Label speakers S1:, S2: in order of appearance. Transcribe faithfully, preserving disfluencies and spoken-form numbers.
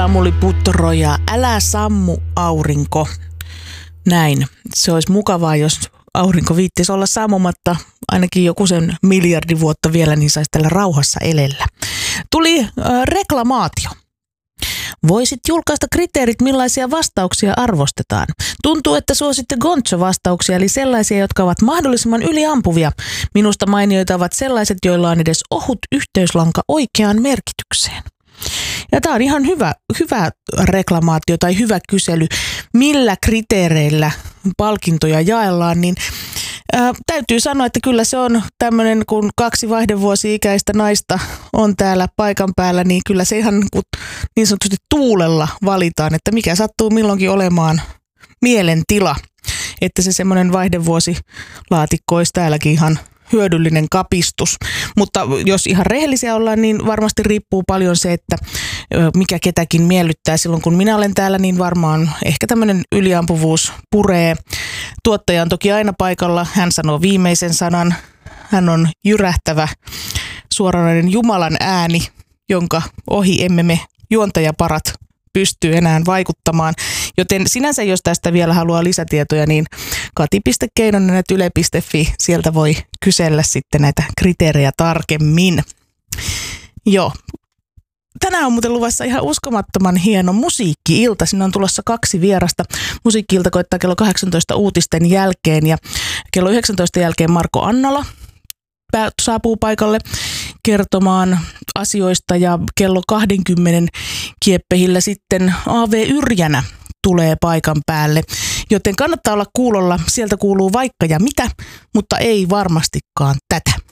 S1: Samuli Putro ja Älä sammu aurinko. Näin. Se olisi mukavaa, jos aurinko viittisi olla sammumatta ainakin joku sen miljardi vuotta vielä, niin saisi tällä rauhassa elellä. Tuli äh, reklamaatio. Voisit julkaista kriteerit, millaisia vastauksia arvostetaan. Tuntuu, että suositte Gonzo-vastauksia, eli sellaisia, jotka ovat mahdollisimman yliampuvia. Minusta mainioita ovat sellaiset, joilla on edes ohut yhteyslanka oikeaan merkitykseen. Ja tämä on ihan hyvä, hyvä reklamaatio tai hyvä kysely, millä kriteereillä palkintoja jaellaan, niin ää, täytyy sanoa, että kyllä se on tämmöinen, kun kaksi vaihdevuosi-ikäistä naista on täällä paikan päällä, niin kyllä se ihan niin sanotusti tuulella valitaan, että mikä sattuu milloinkin olemaan mielentila, että se semmoinen vaihdevuosilaatikko olisi täälläkin ihan hyödyllinen kapistus. Mutta jos ihan rehellisiä ollaan, niin varmasti riippuu paljon se, että mikä ketäkin miellyttää. Silloin kun minä olen täällä, niin varmaan ehkä tämmöinen yliampuvuus puree. Tuottaja on toki aina paikalla. Hän sanoo viimeisen sanan. Hän on jyrähtävä, suoranainen Jumalan ääni, jonka ohi emme me juontajaparat pystyy enää vaikuttamaan. Joten sinänsä, jos tästä vielä haluaa lisätietoja, niin kati piste keinonen ät yle piste fi, sieltä voi kysellä sitten näitä kriteerejä tarkemmin. Joo. Tänään on muuten luvassa ihan uskomattoman hieno musiikki-ilta. Sinne on tulossa kaksi vierasta. Musiikki-ilta koittaa kello kahdeksantoista uutisten jälkeen ja kello yhdeksäntoista jälkeen Marko Annala saapuu paikalle kertomaan asioista ja kello kaksikymmentä kieppehillä sitten A V Yrjänä tulee paikan päälle. Joten kannattaa olla kuulolla. Sieltä kuuluu vaikka ja mitä, mutta ei varmastikaan tätä.